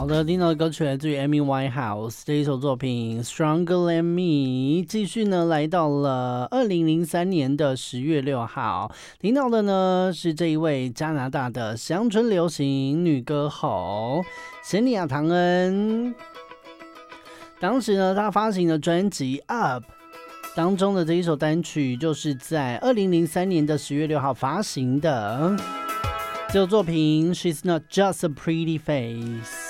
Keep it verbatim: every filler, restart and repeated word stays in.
好的，听到的歌曲来自于 Amy Winehouse 这一首作品 Stronger Than Me。 继续呢来到了二零零三年的十月六号，听到的呢是这一位加拿大的乡村流行女歌后贤尼亚唐恩。当时呢她发行的专辑 Up 当中的这一首单曲就是在二零零三年的十月六号发行的，这首作品 She's Not Just a Pretty Face。